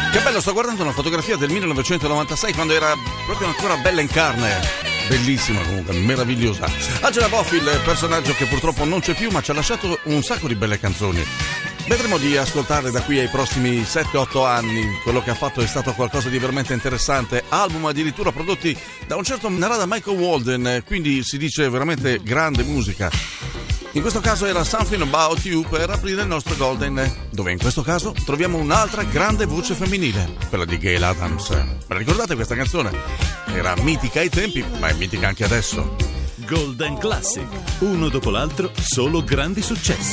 Che bello, sto guardando una fotografia del 1996 quando era proprio ancora bella in carne. Bellissima comunque, meravigliosa. Angela Boffi, il personaggio che purtroppo non c'è più, ma ci ha lasciato un sacco di belle canzoni. Vedremo di ascoltarle da qui ai prossimi 7-8 anni. Quello che ha fatto è stato qualcosa di veramente interessante. Album addirittura prodotti da un certo Narada Michael Walden, quindi si dice veramente grande musica. In questo caso era Something About You per aprire il nostro Golden, dove in questo caso troviamo un'altra grande voce femminile, quella di Gail Adams. Me la ricordate questa canzone? Era mitica ai tempi, ma è mitica anche adesso. Golden Classic, uno dopo l'altro, solo grandi successi.